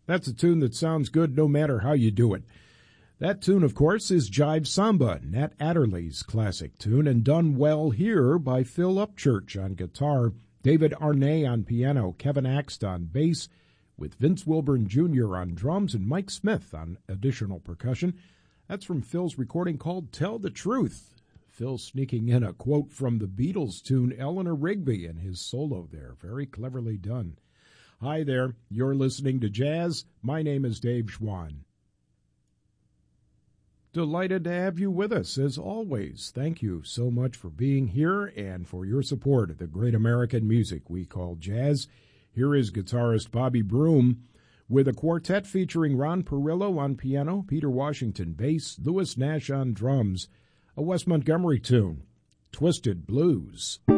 That's a tune that sounds good no matter how you do it. That tune, of course, is Jive Samba, Nat Adderley's classic tune, and done well here by Phil Upchurch on guitar, David Arnay on piano, Kevin Axt on bass, with Vince Wilburn Jr. on drums and Mike Smith on additional percussion. That's from Phil's recording called Tell the Truth. Phil sneaking in a quote from the Beatles tune Eleanor Rigby and his solo there. Very cleverly done. Hi there, you're listening to Jazz. My name is Dave Schwann. Delighted to have you with us, as always. Thank you so much for being here and for your support of the great American music we call jazz. Here is guitarist Bobby Broom with a quartet featuring Ron Perillo on piano, Peter Washington bass, Louis Nash on drums, a Wes Montgomery tune, Twisted Blues.